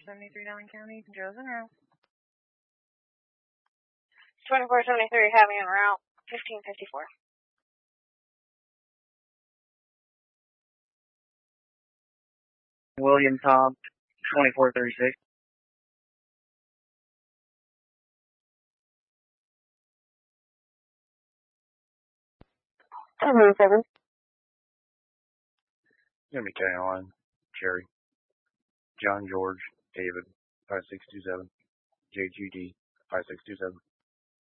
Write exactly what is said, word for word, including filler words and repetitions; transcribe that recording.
seventy-three Allen County, Joe's en route. twenty-four seventy-three, having en route, fifteen fifty-four. William Tom, twenty-four thirty-six. seven. Gonna be carrying on, Cherry. John George, David, five six two seven. J G D, five six two seven.